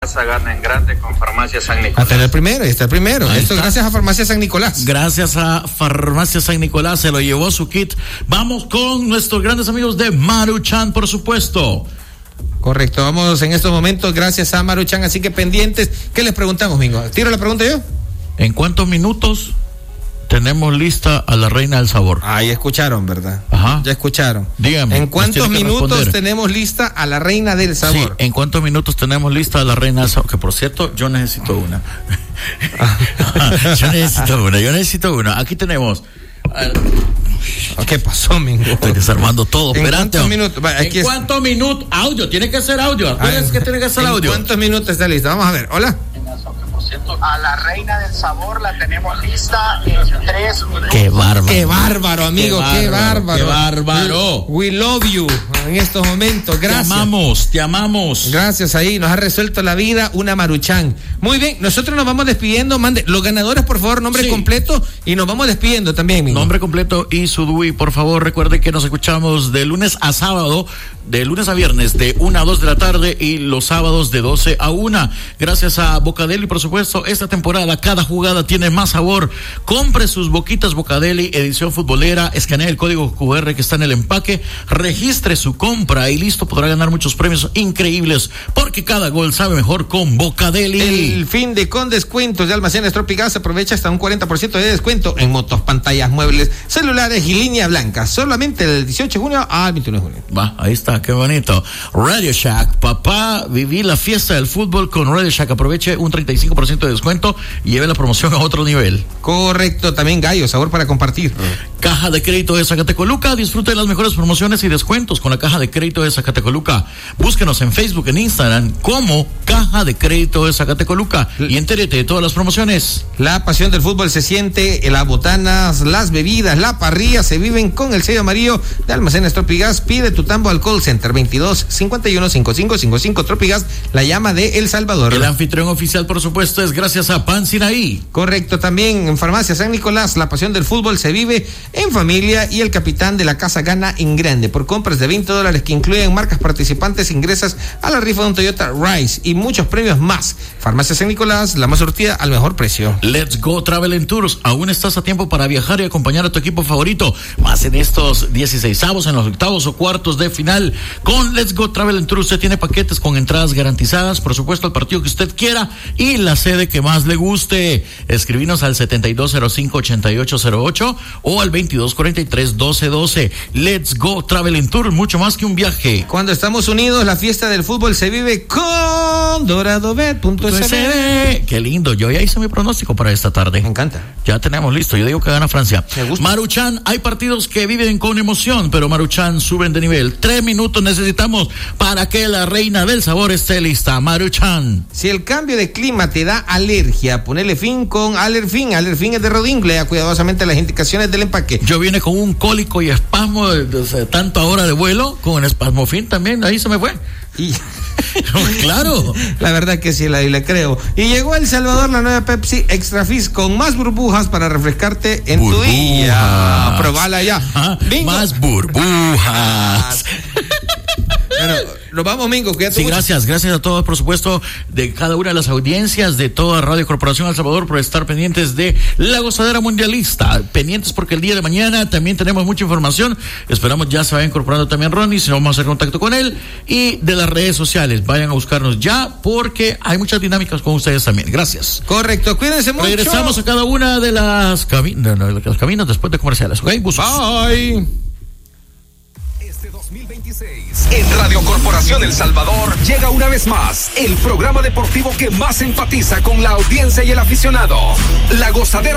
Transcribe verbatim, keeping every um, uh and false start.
casa gana en grande con Farmacia San Nicolás. Hasta el primero, está el primero. Ahí Esto está. gracias a Farmacia San Nicolás. Gracias a Farmacia San Nicolás, se lo llevó su kit. Vamos con nuestros grandes amigos de Maruchan, por supuesto. Correcto, vamos en estos momentos gracias a Maruchan, así que pendientes. ¿Qué les preguntamos, Mingo? ¿Tiro la pregunta yo? ¿En cuántos minutos tenemos lista a la reina del sabor? Ahí escucharon, ¿verdad? Ajá. Ya escucharon. Dígame. ¿En cuántos tiene que minutos responder. tenemos lista a la reina del sabor? Sí, ¿en cuántos minutos tenemos lista a la reina del sabor? Que por cierto, yo necesito una. yo necesito una, yo necesito una. Aquí tenemos. ¿Qué pasó, Mingo? Estoy desarmando todo. ¿En Espérate. cuántos minutos? Va, aquí ¿En es- cuántos minutos? Audio, tiene que ser audio. Acuérdense que tiene que ser ¿En audio. cuántos minutos está lista? Vamos a ver. Hola. A la reina del sabor la tenemos lista en tres minutos. Qué bárbaro. Qué bárbaro, amigo. Qué bárbaro. Qué bárbaro. We love you en estos momentos. Gracias. Te amamos, te amamos. Gracias, ahí nos ha resuelto la vida una Maruchan. Muy bien, nosotros nos vamos despidiendo. Mande los ganadores, por favor, nombre Sí. completo, y nos vamos despidiendo también, Mingo. Nombre completo y su D U I, por favor. Recuerde que nos escuchamos de lunes a sábado, de lunes a viernes, de una a dos de la tarde y los sábados de doce a una. Gracias a Bocadeli, por supuesto. Esta temporada cada jugada tiene más sabor. Compre sus boquitas Bocadeli, edición futbolera, escanee el código Q R que está en el empaque, registre su compra y listo, podrá ganar muchos premios increíbles, porque cada gol sabe mejor con Bocadeli. El fin de con descuentos de Almacenes Tropigas, aprovecha hasta un cuarenta por ciento de descuento en motos, pantallas, muebles, celulares y línea blanca, solamente del dieciocho de junio al veintiuno de junio. Va, ahí está, qué bonito. Radio Shack, papá, viví la fiesta del fútbol con Radio Shack. Aproveche un treinta y cinco por ciento de descuento y lleve la promoción a otro nivel. Correcto, también Gallo, sabor para compartir. Caja de Crédito de Zacatecoluca, disfrute de las mejores promociones y descuentos con la Caja de Crédito de Zacatecoluca. Búsquenos en Facebook, en Instagram como Caja de Crédito de Zacatecoluca y entérete de todas las promociones. La pasión del fútbol se siente, las botanas, las bebidas, la parrilla se viven con el sello amarillo de Almacenes Tropigas. Pide tu tambo al call center veintidós cincuenta y uno cincuenta y cinco cincuenta y cinco Tropigas, la llama de El Salvador. El anfitrión oficial, por supuesto, es gracias a Pan Sinaí. Correcto, también en Farmacia San Nicolás, la pasión del fútbol se vive en familia y el capitán de la casa gana en grande. Por compras de veinte dólares que incluyen marcas participantes, ingresas a la rifa de un Toyota Rise y muchos premios más. Farmacia San Nicolás, la más surtida al mejor precio. Let's Go Travel and Tours. Aún estás a tiempo para viajar y acompañar a tu equipo favorito, más en estos dieciseisavos, en los octavos o cuartos de final. Con Let's Go Travel and Tours usted tiene paquetes con entradas garantizadas, por supuesto al partido que usted quiera y la sede que más le guste. Escribinos al setenta y dos cero cinco, ochenta y ocho cero ocho o al veintidós cuarenta y tres, doce doce. Let's Go Travel and Tour, mucho más que un viaje. Cuando estamos unidos, la fiesta del fútbol se vive con doradobet punto s b. Qué lindo, yo ya hice mi pronóstico para esta tarde. Me encanta. Ya tenemos listo, yo digo que gana Francia. Me gusta. Maruchan, hay partidos que viven con emoción, pero Maruchan suben de nivel. Tres minutos necesitamos para que la reina del sabor esté lista. Maruchan. Si el cambio de clima te da alergia, ponele fin con Alerfin. Alerfin es de Rodin, lea cuidadosamente las indicaciones del empaque. Yo vine con un cólico y espasmo de, de, de tanta hora de vuelo, con espasmofin también, ahí se me fue. Y claro. La verdad que sí, la, y le creo. Y llegó a El Salvador la nueva Pepsi Extra Fizz con más burbujas para refrescarte en Burbujas. tu día. Probala ya. Ah, Bingo. más burbujas. Bueno, nos vamos, Mingo. Cuídate Sí, mucho. gracias, gracias a todos, por supuesto, de cada una de las audiencias de toda Radio Corporación El Salvador por estar pendientes de la gozadera mundialista. Pendientes porque el día de mañana también tenemos mucha información. Esperamos ya se vaya incorporando también Ronnie, si no vamos a hacer contacto con él. Y de las redes sociales, vayan a buscarnos ya porque hay muchas dinámicas con ustedes también. Gracias. Correcto, cuídense mucho. Regresamos a cada una de las cabinas, no, de las cabinas después de comerciales, ¿ok? Buzos. Bye. dos mil veintiséis en Radio Corporación El Salvador llega una vez más el programa deportivo que más empatiza con la audiencia y el aficionado, La Gozadera